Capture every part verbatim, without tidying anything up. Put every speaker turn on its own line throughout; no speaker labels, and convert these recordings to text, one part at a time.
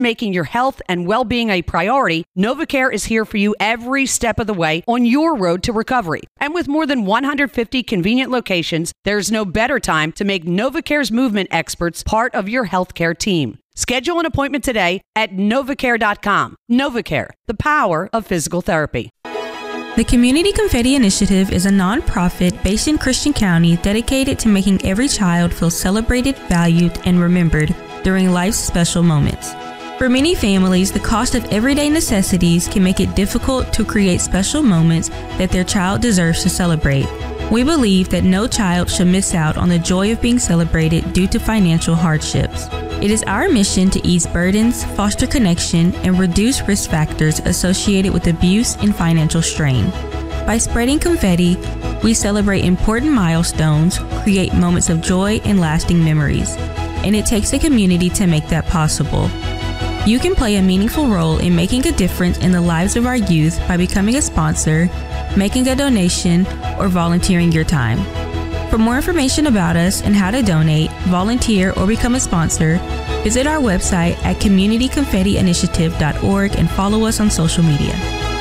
making your health and well-being a priority, NovaCare is here for you every step of the way on your road to recovery. And with more than one hundred fifty convenient locations, there's no better time to make NovaCare's movement experts part of your healthcare team. Schedule an appointment today at novacare dot com. NovaCare, the power of physical therapy.
The Community Confetti Initiative is a nonprofit based in Christian County dedicated to making every child feel celebrated, valued, and remembered during life's special moments. For many families, the cost of everyday necessities can make it difficult to create special moments that their child deserves to celebrate. We believe that no child should miss out on the joy of being celebrated due to financial hardships. It is our mission to ease burdens, foster connection, and reduce risk factors associated with abuse and financial strain. By spreading confetti, we celebrate important milestones, create moments of joy and lasting memories. And it takes a community to make that possible. You can play a meaningful role in making a difference in the lives of our youth by becoming a sponsor, making a donation, or volunteering your time. For more information about us and how to donate, volunteer, or become a sponsor, visit our website at community confetti initiative dot org and follow us on social media.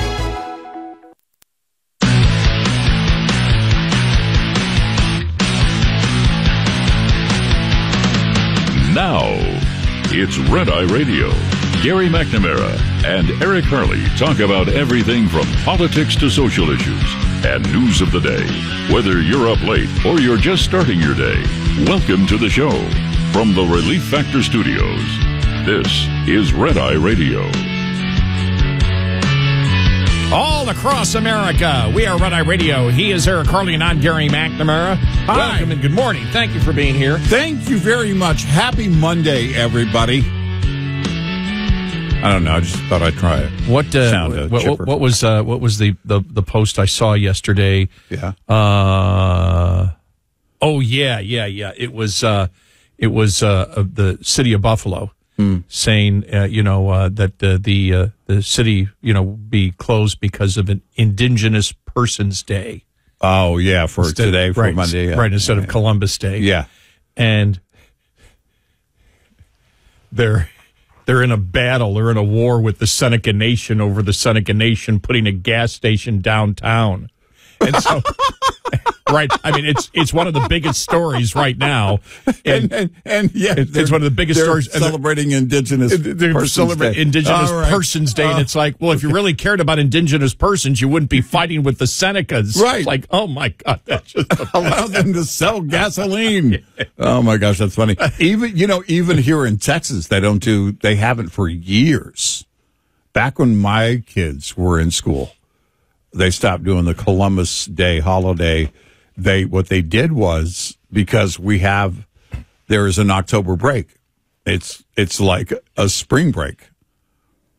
Now, it's Red Eye Radio. Gary McNamara and Eric Harley talk about everything from politics to social issues and news of the day. Whether you're up late or you're just starting your day, welcome to the show. From the Relief Factor Studios, this is Red Eye Radio.
All across America, we are Red Eye Radio. He is Eric Harley and I'm Gary McNamara.
Hi.
Welcome and good morning. Thank you for being here.
Thank you very much. Happy Monday, everybody. I don't know. I just thought I'd try it.
What uh,
Sound, uh,
what, what, what was uh, what was the, the, the post I saw yesterday?
Yeah.
Uh, oh yeah, yeah, yeah. It was uh, it was uh, of the city of Buffalo mm. saying uh, you know uh, that uh, the uh, the city you know be closed because of an Indigenous Persons Day.
Oh yeah, for
instead,
today, for
right,
Monday, yeah.
right instead
yeah,
of
yeah.
Columbus Day.
Yeah,
and they're. They're in a battle. They're in a war with the Seneca Nation over the Seneca Nation putting a gas station downtown. And so, right, I mean, it's it's one of the biggest stories right now.
And, and, and, and yeah,
it, it's one of the biggest stories.
Celebrating Indigenous
They're
Persons
celebrating
Day.
Indigenous
right.
Persons Day.
Uh,
and it's like, well, if you really cared about Indigenous persons, you wouldn't be fighting with the Senecas.
Right.
It's like, oh, my God, that's just
allow them to sell gasoline. Oh, my gosh, that's funny. Even, you know, even here in Texas, they don't do, they haven't for years. Back when my kids were in school, they stopped doing the Columbus Day holiday. They what they did was, because we have there is an October break. It's it's like a spring break.